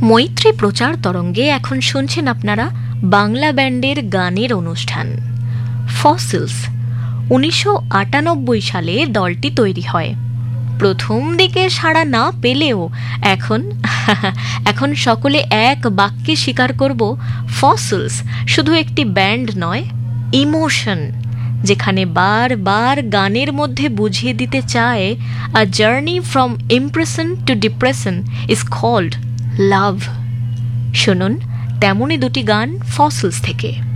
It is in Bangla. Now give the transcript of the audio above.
মৈত্রী প্রচার তরঙ্গে এখন শুনছেন আপনারা বাংলা ব্যান্ডের গানের অনুষ্ঠান ফসিলস। 1998 সালে দলটি তৈরি হয়। প্রথম দিকে সাড়া না পেলেও এখন এখন সকলে এক বাক্যে স্বীকার করব, ফসিলস শুধু একটি ব্যান্ড নয়, ইমোশন, যেখানে বারবার গানের মধ্যে বুঝিয়ে দিতে চায় আ journey from impression two depression is called লাভ। শুনুন তেমনই দুটি গান ফসিলস থেকে।